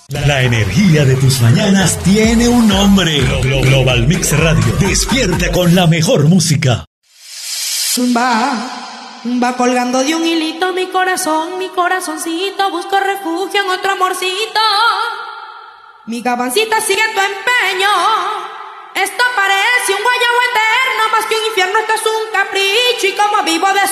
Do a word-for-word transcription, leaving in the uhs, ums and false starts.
La energía de tus mañanas tiene un nombre. Global Mix Radio. Despierta con la mejor música. Va, va colgando de un hilito mi corazón, mi corazoncito. Busco refugio en otro amorcito. Mi gabancita sigue tu empeño. Esto parece un guayabo eterno, más que un infierno, esto es un capricho. Y como vivo de